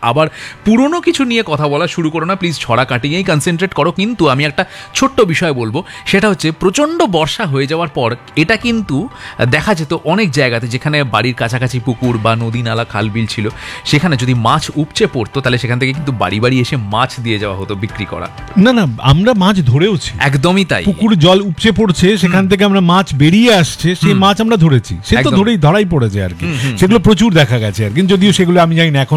আবার পুরনো কিছু নিয়ে কথা বলা শুরু করো না, প্লিজ ছড়া কাটিংয়েই কনসেন্ট্রেট করো। কিন্তু আমি একটা ছোট্ট বিষয় বলবো, সেটা হচ্ছে প্রচণ্ড বর্ষা হয়ে যাওয়ার পর এটা কিন্তু দেখা যেত অনেক জায়গাতে যেখানে বাড়ির কাছাকাছি পুকুর বা নদী নালা খাল বিল ছিল, সেখানে যদি মাছ উপচে পড়তো তাহলে সেখান থেকে কিন্তু বাড়ি বাড়ি এসে মাছ দিয়ে যাওয়া হতো বিক্রি করা। না না, আমরা মাছ ধরেওছি, একদমই তাই। পুকুর জল উপচে পড়ছে, সেখান থেকে আমরা মাছ বেরিয়ে আসছে, সেই মাছ আমরা ধরেছি, সে তো ধরাই পড়েছে আর কি, সেগুলো প্রচুর দেখা গেছে আর কি, যদিও সেগুলো আমি জানি না এখন